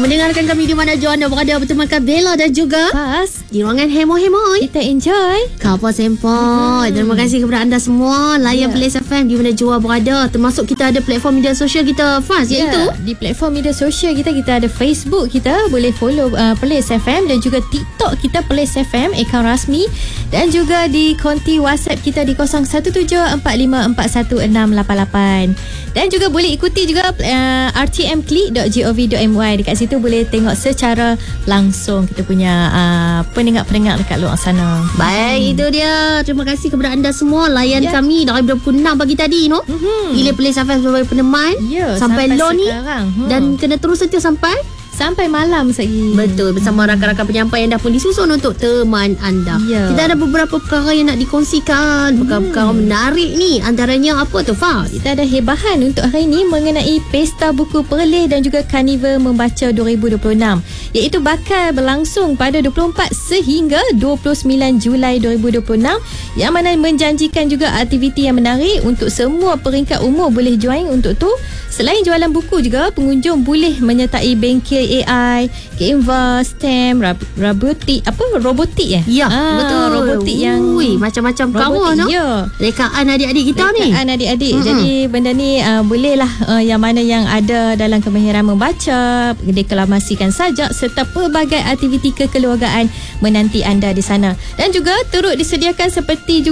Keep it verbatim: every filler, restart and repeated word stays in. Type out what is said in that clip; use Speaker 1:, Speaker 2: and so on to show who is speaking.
Speaker 1: mendengarkan kami di mana jua anda berada bertemankan Bella dan juga
Speaker 2: Pas
Speaker 1: di ruangan Hemo-Hemoi.
Speaker 2: kita enjoy
Speaker 1: Kapal Sempoi. Hmm. Terima kasih kepada anda semua layan yeah. Plays F M di mana jua berada. Termasuk kita ada platform media sosial kita Faz, yeah. iaitu
Speaker 2: di platform media sosial kita. Kita ada Facebook kita, boleh follow uh, Plays F M, dan juga TikTok kita Plays F M, akaun rasmi, dan juga di konti WhatsApp kita di kosong satu tujuh empat lima empat satu enam lapan lapan. Dan juga boleh ikuti juga uh, r t m click dot gov dot m y. Dekat situ boleh tengok secara langsung kita punya uh, pendengar-pendengar dekat luar sana.
Speaker 1: Baik, hmm. itu dia. Terima kasih kepada anda semua layan yeah. kami dari dua puluh enam pagi tadi, no. Mm-hmm. Gila Plays F M sebagai peneman
Speaker 2: yeah,
Speaker 1: sampai, sampai lo ni
Speaker 2: hmm.
Speaker 1: dan kena terus setia sampai
Speaker 2: Sampai malam lagi.
Speaker 1: Betul. Bersama rakan-rakan penyampai yang dah pun disusun untuk teman anda.
Speaker 2: Ya.
Speaker 1: Kita ada beberapa perkara yang nak dikongsikan. Perkara-perkara hmm. menarik ni. Antaranya apa tu, Faz?
Speaker 2: Kita ada hebahan untuk hari ini mengenai Pesta Buku Perleh dan juga Karnival Membaca dua ribu dua puluh enam, iaitu bakal berlangsung pada dua puluh empat sehingga dua puluh sembilan Julai dua ribu dua puluh enam, yang mana menjanjikan juga aktiviti yang menarik untuk semua peringkat umur boleh join. Untuk tu, selain jualan buku juga, pengunjung boleh menyertai bengkel A I, Canva, STEM, rab- robotik, apa robotik eh?
Speaker 1: Ya,
Speaker 2: ah,
Speaker 1: betul.
Speaker 2: Robotik yang
Speaker 1: Ui, macam-macam kawan, no?
Speaker 2: Ya.
Speaker 1: Rekaan adik-adik kita
Speaker 2: Rekaan
Speaker 1: ni.
Speaker 2: Rekaan adik-adik. Mm-hmm. Jadi benda ni uh, bolehlah uh, yang mana yang ada dalam kemahiran membaca, deklamasikan sajak serta pelbagai aktiviti kekeluargaan menanti anda di sana. Dan juga turut disediakan seperti juga